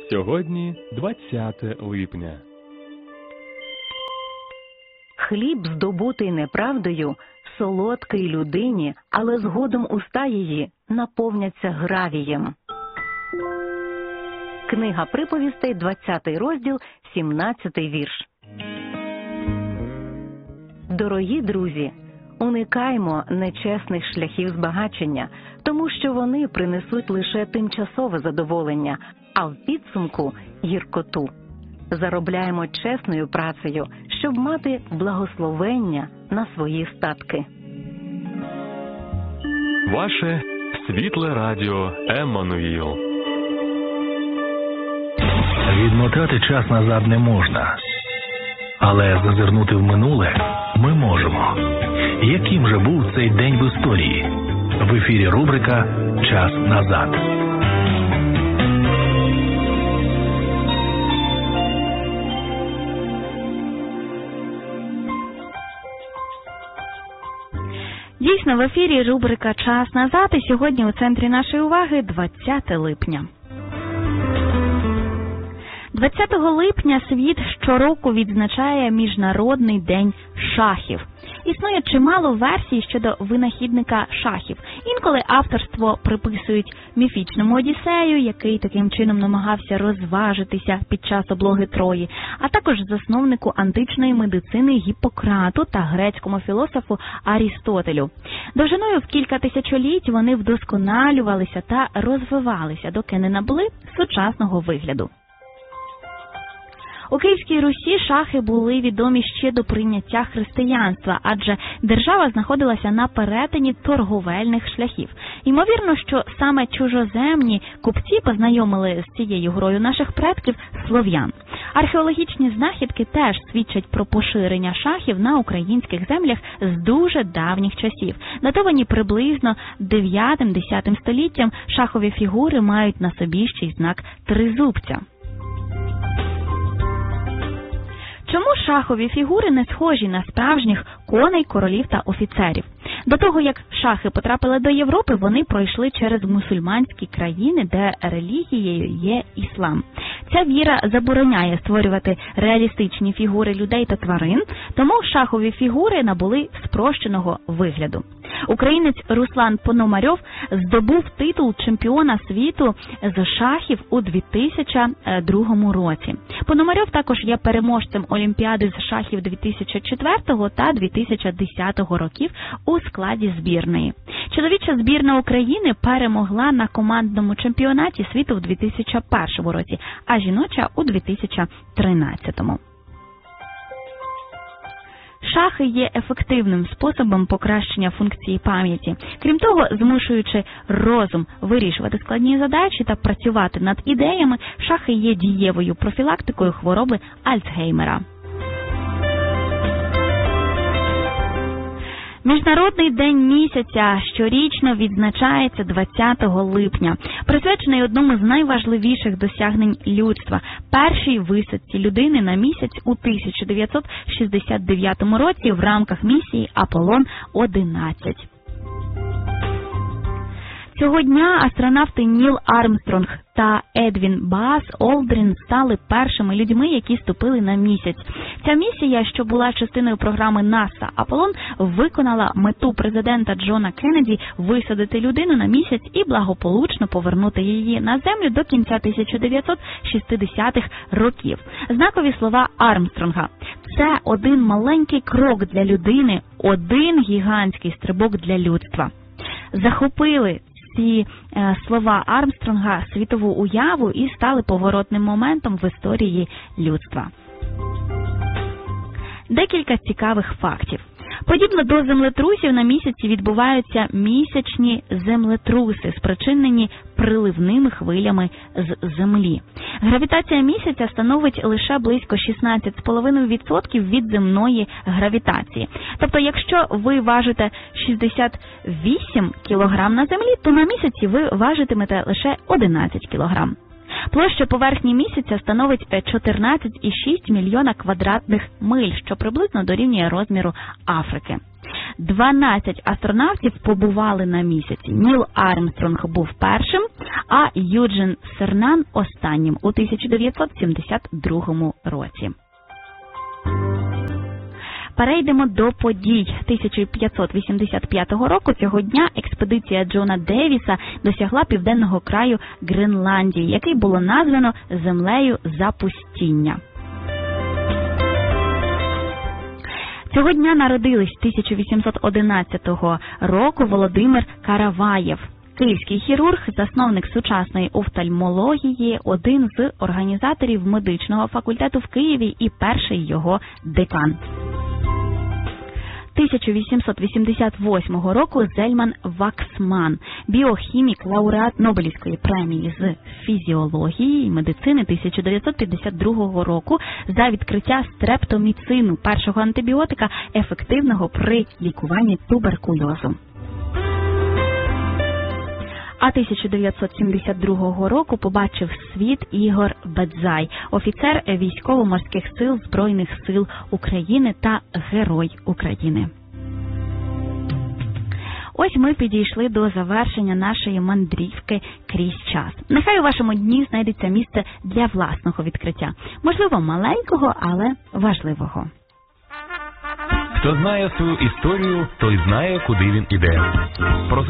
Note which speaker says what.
Speaker 1: Сьогодні 20 липня.
Speaker 2: Хліб, здобутий неправдою, солодкий людині, але згодом уста її наповняться гравієм. Книга приповістей, 20 розділ, 17 вірш. Дорогі друзі, уникаймо нечесних шляхів збагачення, тому що вони принесуть лише тимчасове задоволення, а в підсумку – гіркоту. Заробляємо чесною працею, щоб мати благословення на свої статки.
Speaker 1: Ваше світле радіо Еммануїл.
Speaker 3: Відмотати час назад не можна, але зазирнути в минуле ми можемо. Яким же був цей день в історії? В ефірі рубрика «Час назад».
Speaker 4: Дійсно, в ефірі рубрика «Час назад» і сьогодні у центрі нашої уваги 20 липня. 20 липня світ щороку відзначає Міжнародний день шахів. Існує чимало версій щодо винахідника шахів. Інколи авторство приписують міфічному Одіссею, який таким чином намагався розважитися під час облоги Трої, а також засновнику античної медицини Гіппократу та грецькому філософу Арістотелю. Довжиною в кілька тисячоліть вони вдосконалювалися та розвивалися, доки не набули сучасного вигляду. У Київській Русі шахи були відомі ще до прийняття християнства, адже держава знаходилася на перетині торговельних шляхів. Ймовірно, що саме чужоземні купці познайомили з цією грою наших предків слов'ян. Археологічні знахідки теж свідчать про поширення шахів на українських землях з дуже давніх часів. Датовані приблизно 9-10 століттям, шахові фігури мають на собі ще й знак тризубця. Чому шахові фігури не схожі на справжніх коней, королів та офіцерів? До того, як шахи потрапили до Європи, вони пройшли через мусульманські країни, де релігією є іслам. Ця віра забороняє створювати реалістичні фігури людей та тварин, тому шахові фігури набули спрощеного вигляду. Українець Руслан Пономарьов здобув титул чемпіона світу з шахів у 2002 році. Пономарьов також є переможцем Олімпіади з шахів 2004 та 2010 років у складі збірної. Чоловіча збірна України перемогла на командному чемпіонаті світу в 2001 році, а жіноча у 2013. Шахи є ефективним способом покращення функції пам'яті. Крім того, змушуючи розум вирішувати складні задачі та працювати над ідеями, шахи є дієвою профілактикою хвороби Альцгеймера. Міжнародний день місяця щорічно відзначається 20 липня, присвячений одному з найважливіших досягнень людства – першій висадці людини на місяць у 1969 році в рамках місії Аполлон-11. Цього дня астронавти Ніл Армстронг та Едвін Баас Олдрін стали першими людьми, які ступили на місяць. Ця місія, що була частиною програми НАСА «Аполлон», виконала мету президента Джона Кеннеді висадити людину на місяць і благополучно повернути її на Землю до кінця 1960-х років. Знакові слова Армстронга – це один маленький крок для людини, один гігантський стрибок для людства. Захопили ці слова Армстронга світову уяву і стали поворотним моментом в історії людства. Декілька цікавих фактів. Подібно до землетрусів, на місяці відбуваються місячні землетруси, спричинені приливними хвилями з Землі. Гравітація місяця становить лише близько 16,5% від земної гравітації. Тобто, якщо ви важите 68 кг на Землі, то на місяці ви важитимете лише 11 кг. Площа поверхні місяця становить 14,6 мільйона квадратних миль, що приблизно дорівнює розміру Африки. 12 астронавтів побували на місяці. Ніл Армстронг був першим, а Юджин Сернан останнім у 1972 році. Перейдемо до подій. 1585 року цього дня експедиція Джона Девіса досягла південного краю Гренландії, який було названо землею запустіння. Цього дня народились 1811 року Володимир Караваєв. Київський хірург, засновник сучасної офтальмології, один з організаторів медичного факультету в Києві і перший його декан. 1888 року Зельман Ваксман, біохімік, лауреат Нобелівської премії з фізіології і медицини 1952 року за відкриття стрептоміцину, першого антибіотика, ефективного при лікуванні туберкульозу. А 1972 року побачив світ Ігор Бедзай, офіцер військово-морських сил Збройних сил України та Герой України. Ось ми підійшли до завершення нашої мандрівки крізь час. Нехай у вашому дні знайдеться місце для власного відкриття. Можливо, маленького, але важливого.
Speaker 1: Хто знає свою історію, той знає, куди він іде.